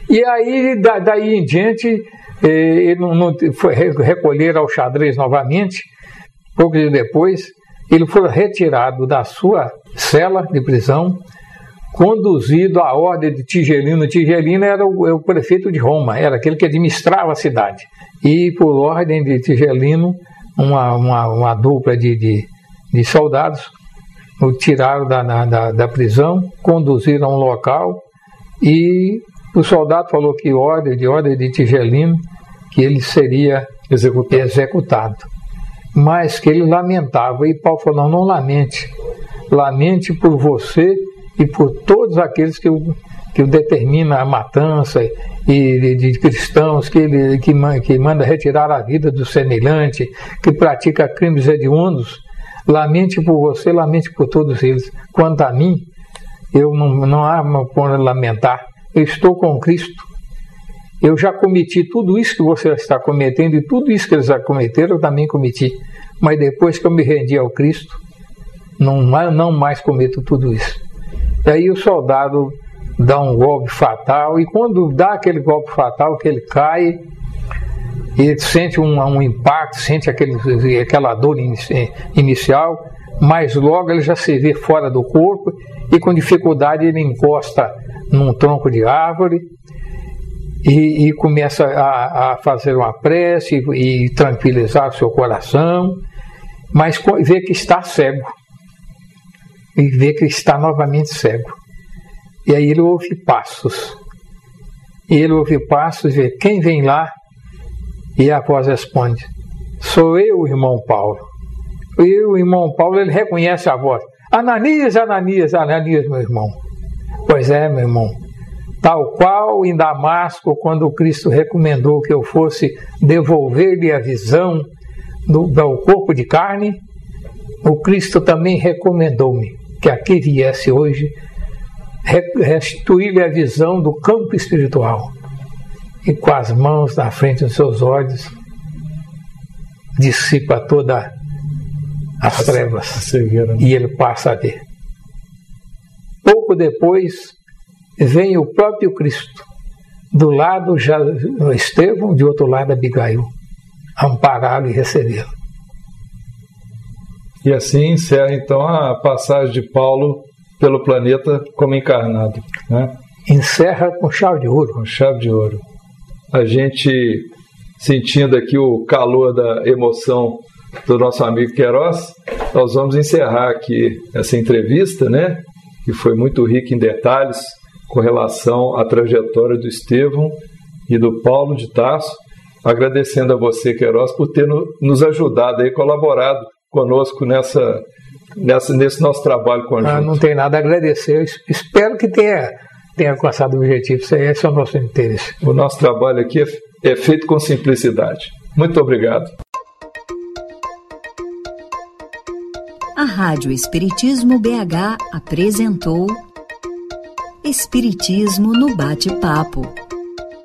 E aí, daí em diante, ele não foi recolher ao xadrez novamente. Pouco dias depois, ele foi retirado da sua cela de prisão, conduzido à ordem de Tigelino. Tigelino era o prefeito de Roma, era aquele que administrava a cidade. E por ordem de Tigelino, uma dupla de soldados o tiraram da prisão, conduziram a um local, e o soldado falou que ordem de Tigelino, que ele seria executado. Mas que ele lamentava, e Paulo falou: não lamente, lamente por você e por todos aqueles que o determina a matança e de cristãos, que manda retirar a vida do semelhante, que pratica crimes hediondos. Lamente por você, lamente por todos eles. Quanto a mim, eu não há por lamentar. Eu estou com Cristo. Eu já cometi tudo isso que você está cometendo, e tudo isso que eles já cometeram, eu também cometi. Mas depois que eu me rendi ao Cristo, não mais cometo tudo isso. E aí o soldado dá um golpe fatal, e quando dá aquele golpe fatal, que ele cai, ele sente um impacto, sente aquela dor inicial, mas logo ele já se vê fora do corpo, e com dificuldade ele encosta num tronco de árvore e começa a fazer uma prece e tranquilizar o seu coração, mas vê que está cego, e vê que está novamente cego. E aí ele ouve passos, e vê quem vem lá. E a voz responde: sou eu, irmão Paulo. E o irmão Paulo, ele reconhece a voz: Ananias, Ananias, Ananias, meu irmão. Pois é, meu irmão. Tal qual em Damasco, quando Cristo recomendou que eu fosse devolver-lhe a visão do corpo de carne, o Cristo também recomendou-me que aqui viesse hoje restituir-lhe a visão do campo espiritual. E com as mãos na frente dos seus olhos, dissipa todas as trevas, e ele passa a ver. Pouco depois, vem o próprio Cristo, do lado já Estevão, de outro lado Abigail, ampará-lo e recebê-lo. E assim encerra então a passagem de Paulo pelo planeta como encarnado, né? Encerra com chave de ouro. Com chave de ouro. A gente, sentindo aqui o calor da emoção do nosso amigo Queiroz, nós vamos encerrar aqui essa entrevista, né? Que foi muito rica em detalhes com relação à trajetória do Estevão e do Paulo de Tarso, agradecendo a você, Queiroz, por ter nos ajudado e colaborado conosco nesse nosso trabalho conjunto. Não tem nada a agradecer. Eu espero que tenha alcançado o objetivo. Esse é o nosso interesse. O nosso trabalho aqui é feito com simplicidade. Muito obrigado. A Rádio Espiritismo BH apresentou Espiritismo no Bate-Papo.